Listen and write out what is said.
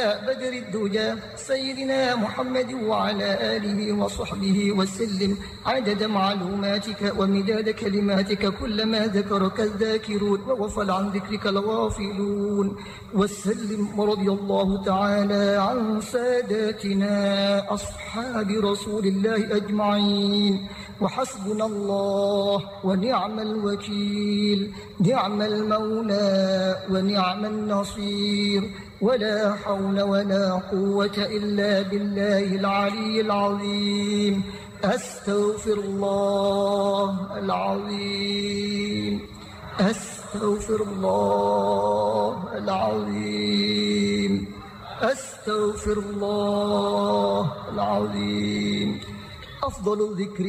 بدر الدجى سيدنا محمد وعلى آله وصحبه وسلم عدد معلوماتك ومداد كلماتك كلما ذكرك الذاكرون وغفل عن ذكرك الغافلون وسلم. ورضي الله تعالى عن ساداتنا أصحاب رسول الله أجمعين. وحسبنا الله ونعم الوكيل، نعم المولى ونعم النصير، ولا حول ولا قوة إلا بالله العلي العظيم. أستغفر الله العظيم، أستغفر الله العظيم، أستغفر الله العظيم. أفضل الذكر